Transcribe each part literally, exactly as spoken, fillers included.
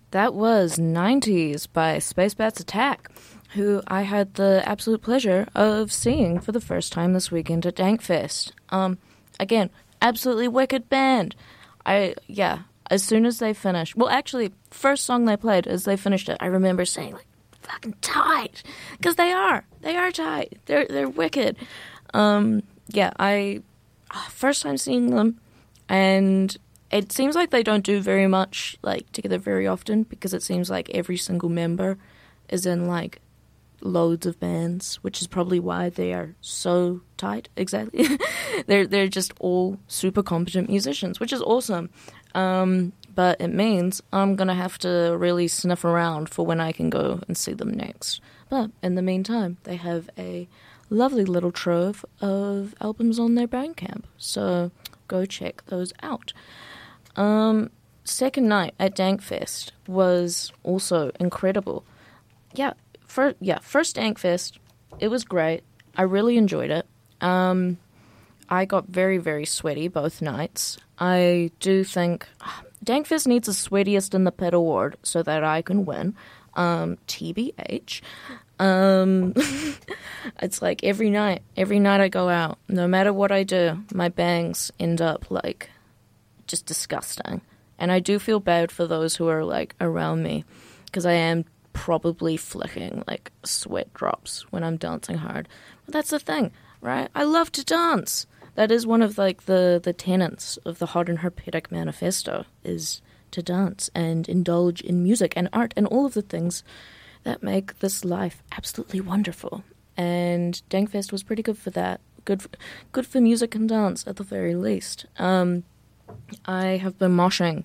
That was nineties by Space Bats Attack, who I had the absolute pleasure of seeing for the first time this weekend at Dankfest. Um, again, absolutely wicked band. I, yeah, as soon as they finished, well, actually, first song they played, as they finished it, I remember saying, like, fucking tight, because they are, they are tight, they're, they're wicked. Um, yeah, I, first time seeing them, and it seems like they don't do very much, like, together very often, because it seems like every single member is in, like, loads of bands, which is probably why they are so tight, exactly. they're they're just all super competent musicians, which is awesome. Um, but it means I'm going to have to really sniff around for when I can go and see them next. But in the meantime, they have a lovely little trove of albums on their Bandcamp, so go check those out. Um, second night at Dankfest was also incredible. Yeah, for, yeah, first Dankfest, it was great. I really enjoyed it. Um, I got very, very sweaty both nights. I do think Dankfest needs a Sweatiest in the Pit award so that I can win. Um, T B H. Um, it's like every night, every night I go out, no matter what I do, my bangs end up like just disgusting. And I do feel bad for those who are like around me, because I am probably flicking like sweat drops when I'm dancing hard. But that's the thing, right? I love to dance. That is one of like the, the tenets of the Hot and Herpetic Manifesto, is to dance and indulge in music and art and all of the things that make this life absolutely wonderful. And Dankfest was pretty good for that. Good for, good for music and dance at the very least. Um, I have been moshing.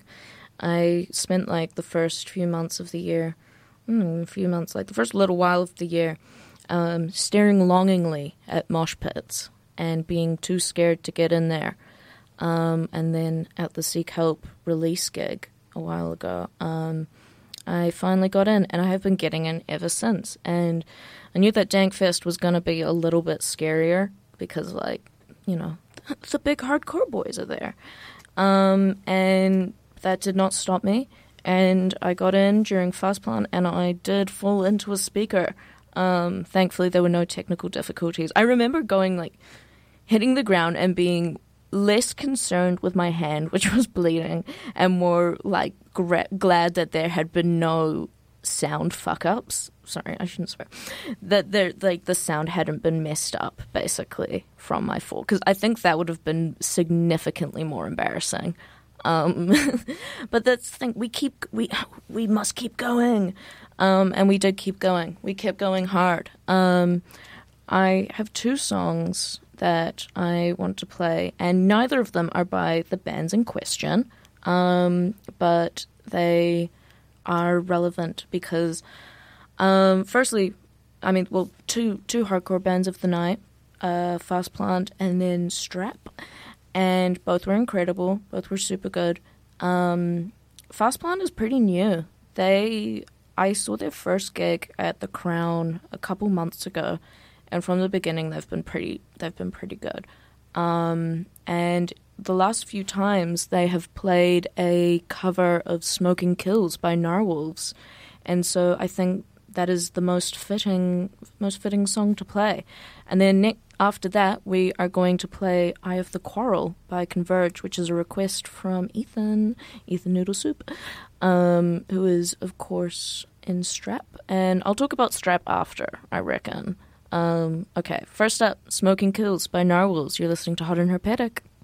I spent like the first few months of the year, mm, a few months, like the first little while of the year, um, staring longingly at mosh pits and being too scared to get in there. Um, and then at the Seek Help release gig a while ago, um, I finally got in, and I have been getting in ever since. And I knew that Dankfest was going to be a little bit scarier because, like, you know, the big hardcore boys are there. Um, and that did not stop me. And I got in during Fastplan, and I did fall into a speaker. Um, thankfully, there were no technical difficulties. I remember going, like, hitting the ground and being less concerned with my hand, which was bleeding, and more, like, gra- glad that there had been no sound fuck-ups. Sorry, I shouldn't swear. That there, like, the sound hadn't been messed up, basically, from my fall. Because I think that would have been significantly more embarrassing. Um, but that's the thing. We keep, we, we must keep going. Um, and we did keep going. We kept going hard. Um, I have two songs that I want to play, and neither of them are by the bands in question, um, but they are relevant because, um, firstly, I mean, well, two two hardcore bands of the night, uh, Fastplant and then Strap, and both were incredible. Both were super good. Um, Fastplant is pretty new. They, I saw their first gig at the Crown a couple months ago. And from the beginning, they've been pretty. They've been pretty good. Um, and the last few times, they have played a cover of "Smoking Kills" by Narwhals, and so I think that is the most fitting, most fitting song to play. And then ne- after that, we are going to play "Eye of the Quarrel" by Converge, which is a request from Ethan, Ethan Noodle Soup, um, who is of course in Strap. And I'll talk about Strap after, I reckon. Um, okay, first up, "Smoking Kills" by Narwhals. You're listening to Hot and Herpetic.